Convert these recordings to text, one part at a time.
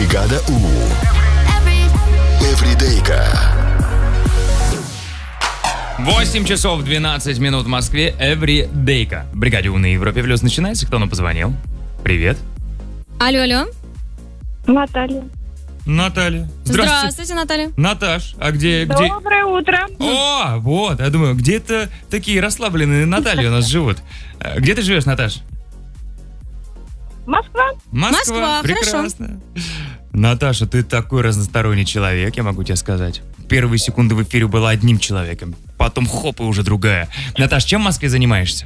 Бригада У. Эвридейка. 8 часов 12 минут в Москве. Эвридейка. Бригаде У на Европе Плюс начинается. Кто нам позвонил? Привет. Алло. Наталья. Наталья. Здравствуйте, Наталья. Наташ, а где... Доброе утро. О, вот, я думаю, где-то такие расслабленные Натальи у нас живут. Где ты живешь, Наташ? Москва. Москва, прекрасно. Наташа, ты такой разносторонний человек, я могу тебе сказать. Первые секунды в эфире была одним человеком, потом хоп, и уже другая. Наташ, чем в Москве занимаешься?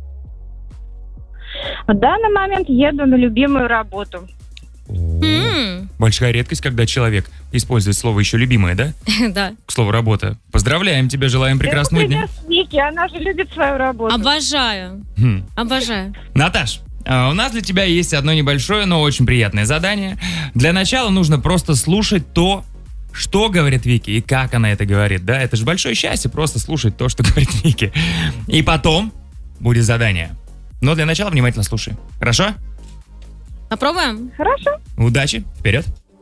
В данный момент еду на любимую работу. Большая редкость, когда человек использует слово еще любимое, да? Да. К слову, работа. Поздравляем тебя, желаем прекрасного дня. Это пример с Вики, она же любит свою работу. Обожаю. Обожаю. Наташ, у нас для тебя есть одно небольшое, но очень приятное задание. Для начала нужно просто слушать то, что говорит Вики и как она это говорит, да? Это же большое счастье просто слушать то, что говорит Вики. И потом будет задание. Но для начала внимательно слушай. Хорошо? Попробуем? Хорошо. Удачи. Вперед.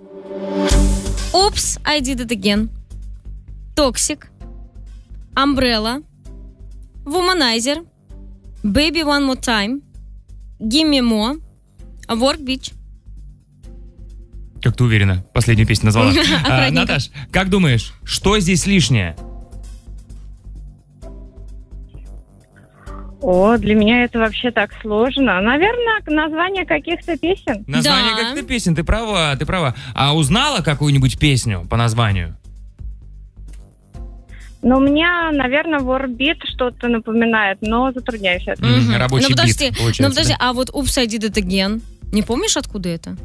Oops, I did it again. Toxic. Umbrella. Womanizer. Baby one more time. Give me more. Work bitch. Как ты уверена? Последнюю песню назвала. Аккуратненько. Наташ, как думаешь, что здесь лишнее? О, для меня это вообще так сложно. Наверное, название каких-то песен. Название Да. как-то песен, ты права. А узнала какую-нибудь песню по названию? Но у меня, наверное, Warbeat что-то напоминает, но затрудняюсь это. Рабочий Ну подожди, бит, получается, да? а вот Oops, I did it again. Не помнишь, откуда это?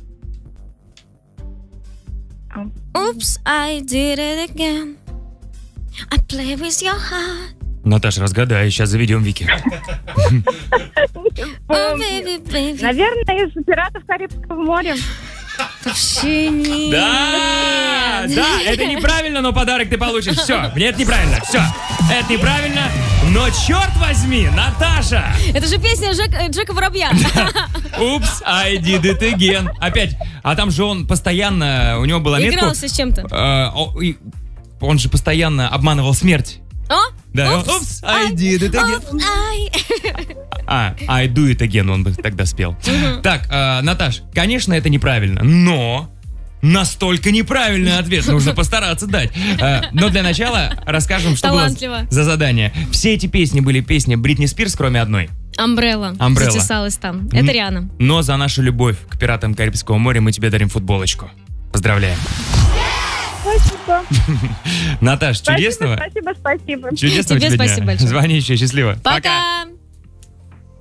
Oops, I did it again. I play with your heart. Наташ, разгадай, сейчас заведем Вики. Oh, baby, baby. Наверное, из «Пиратов Карибского моря». Вообще нет. Да, это неправильно, но подарок ты получишь. Все, это неправильно, все. Это неправильно, но черт возьми, Наташа! Это же песня Джека Воробья. Oops, I did it again. Опять, а там же он постоянно, у него была метка... Игрался с чем-то. Он же постоянно обманывал смерть. О? Да, oops, I did it again. I do it again, он бы тогда спел. Так, Наташ, конечно, это неправильно, но настолько неправильный ответ нужно постараться дать. Но для начала расскажем, что было Талантливо. за задание. Все эти песни были песни Бритни Спирс, кроме одной. Umbrella. Затесалась там. Это Риана. Но за нашу любовь к пиратам Карибского моря мы тебе дарим футболочку. Поздравляем. Спасибо. Наташ, чудесного. Спасибо. Чудесного Тебе тебе дня. спасибо большое. Звони еще, счастливо. Пока.